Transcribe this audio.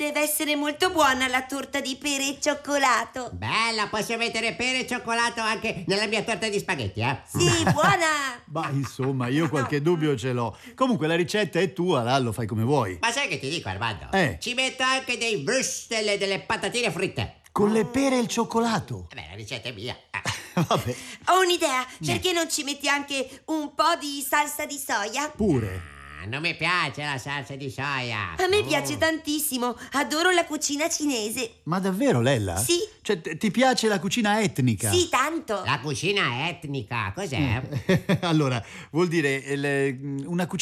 Deve essere molto buona la torta di pere e cioccolato. Bella, posso mettere pere e cioccolato anche nella mia torta di spaghetti, eh? Sì, buona! Ma insomma, io qualche dubbio ce l'ho. Comunque la ricetta è tua, Lallo, fai come vuoi. Ma sai che ti dico, Armando? Ci metto anche dei würstel, delle patatine fritte. Con le pere e il cioccolato. Beh, la ricetta è mia. Vabbè. Ho un'idea, perché non ci metti anche un po' di salsa di soia? Pure. Non mi piace la salsa di soia. A me piace tantissimo, adoro la cucina cinese. Ma davvero, Lella? Sì. Cioè, ti piace la cucina etnica? Sì, tanto. La cucina etnica, cos'è? Allora, vuol dire una cucina